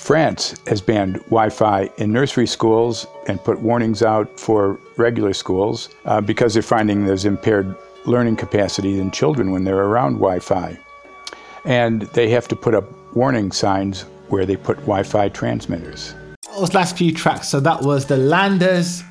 France has banned Wi-Fi in nursery schools and put warnings out for regular schools because they're finding there's impaired learning capacity in children when they're around Wi-Fi. And they have to put up warning signs where they put Wi-Fi transmitters. Those last few tracks, so that was the Landers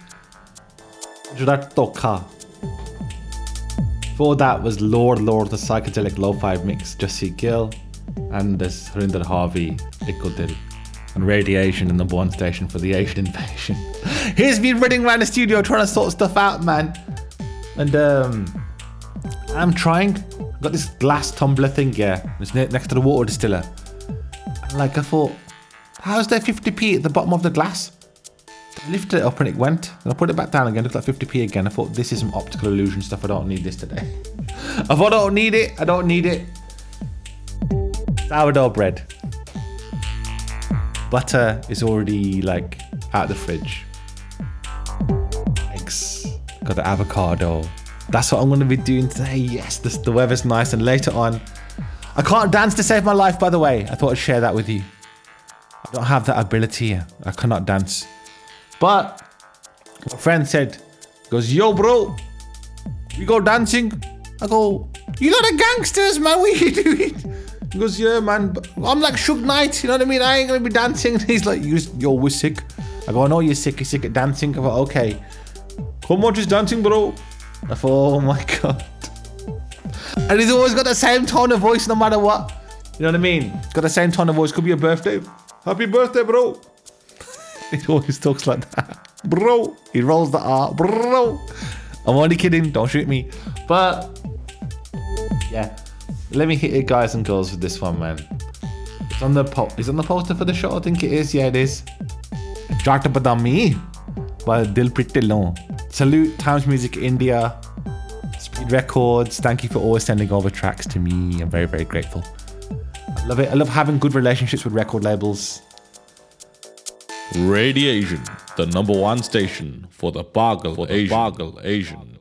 Toka. Before that was Lord, the psychedelic lo-fi mix, Jussie Gill, and there's Harinder Harvey, Ikodil, and Radiation, the #1 station for the Asian invasion. Here's me running around the studio trying to sort stuff out, man. And I'm trying. Got this glass tumbler thing, yeah. It's next to the water distiller. And I thought, how's there 50p at the bottom of the glass? I lifted it up and it went. And I put it back down again, looked like 50p again. I thought, this is some optical illusion stuff. I don't need this today. I thought, I don't need it. I don't need it. Sourdough bread. Butter is already out the fridge. Eggs. Got the avocado. That's what I'm going to be doing today. Yes, the weather's nice. And later on, I can't dance to save my life, by the way. I thought I'd share that with you. I don't have that ability. I cannot dance. But my friend said, goes, yo, bro, we go dancing. I go, you lot of gangsters, man. What are you doing? He goes, yeah, man. I'm like Suge Knight. You know what I mean? I ain't going to be dancing. And he's like, yo, we're sick. I go, I know you're sick. You're sick at dancing. I go, okay. Come on, just dancing, bro. I thought, oh my God. And he's always got the same tone of voice no matter what. You know what I mean? Got the same tone of voice. Could be your birthday. Happy birthday, bro. He always talks like that. Bro. He rolls the R. Bro. I'm only kidding. Don't shoot me. But, yeah. Let me hit it, guys and girls, with this one, man. It's on the poster for the show? I think it is. Yeah, it is. Chaat Badami by Dilpreet Dhillon. Salute Times Music India, Speed Records. Thank you for always sending over tracks to me. I'm very, very grateful. I love it. I love having good relationships with record labels. Radiation, the #1 station for the Bagel Asian.